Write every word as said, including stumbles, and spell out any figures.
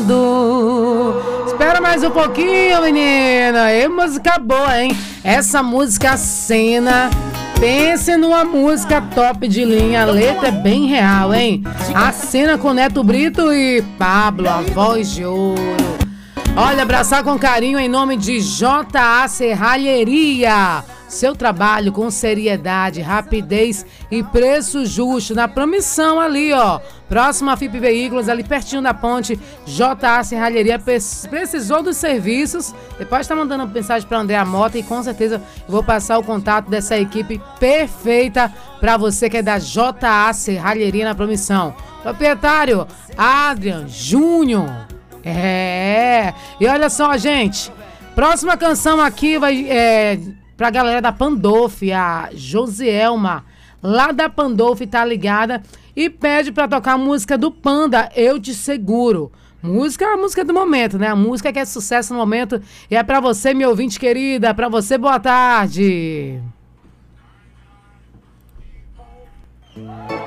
Espera mais um pouquinho, menina. E música boa, hein? Essa música Cena. Pense numa música top de linha. A letra é bem real, hein? A Cena com Neto Brito e Pablo, a voz de ouro. Olha, abraçar com carinho em nome de J A Serralheria. Seu trabalho com seriedade, rapidez e preço justo na promissão ali, ó. Próximo a F I P Veículos, ali pertinho da ponte. J A Serralheria precisou dos serviços. Depois tá mandando mensagem para André Mota e com certeza eu vou passar o contato dessa equipe perfeita para você que é da J A Serralheria na promissão. Proprietário Adrian Júnior. É. E olha só, gente. Próxima canção aqui vai é, pra galera da Pandolf, a Josielma, lá da Pandolf, tá ligada e pede pra tocar a música do Panda, Eu Te Seguro. Música é a música do momento, né? A música que é sucesso no momento e é pra você, meu ouvinte querida, pra você, boa tarde.